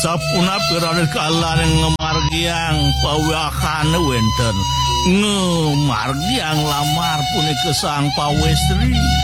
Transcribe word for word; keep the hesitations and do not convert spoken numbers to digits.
Sapuna kalan ngemargiang pawakan wenten ngemargiang lamar punika sang pawestri